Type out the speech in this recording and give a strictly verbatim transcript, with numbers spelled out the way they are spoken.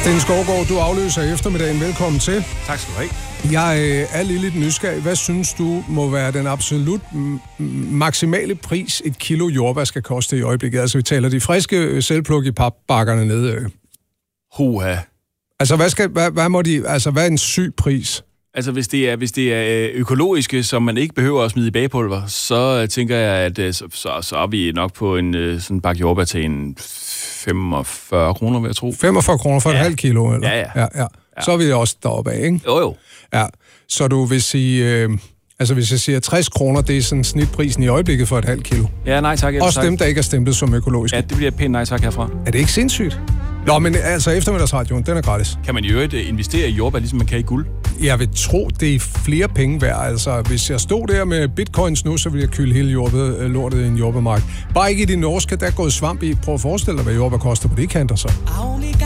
Sten Skovgaard, du afløser eftermiddagen. Velkommen til. Tak skal du have. Jeg øh, er lige lidt nysgerrig. Hvad synes du må være den absolut m- maksimale pris, et kilo jordbær skal koste i øjeblikket? Altså, vi taler de friske selvpluk i papbakkerne nede. Øh. Huha. Altså, hvad, skal, hvad, hvad, må de, altså, hvad er en syg pris? Altså, hvis det er, hvis det er økologiske, som man ikke behøver at smide i bagpulver, så tænker jeg, at så, så, så er vi nok på en sådan en bakke jordbær til en femogfyrre kroner, vil jeg tro. femogfyrre kroner for ja. et halvt kilo, eller? Ja, ja. ja, ja. Så er vi også deroppe af, ikke? Jo, jo. Ja, så du vil sige... Øh, altså, hvis jeg siger tres kroner, det er sådan snitprisen i øjeblikket for et halvt kilo. Ja, nej tak. Også dem, der ikke er stemplet som økologiske. Ja, det bliver pænt nej tak herfra. Er det ikke sindssygt? Nå, men altså, eftermiddagsradioen, den er gratis. Kan man i øvrigt investere i jordbær, ligesom man kan i guld? Jeg vil tro, det er flere penge værd. Altså, hvis jeg stod der med bitcoins nu, så ville jeg kylde hele jordbær, lortet i en jordbærmark. Bare ikke i de norske, der er gået svamp i. Prøv at forestille dig, hvad jordbær koster på det kanter så.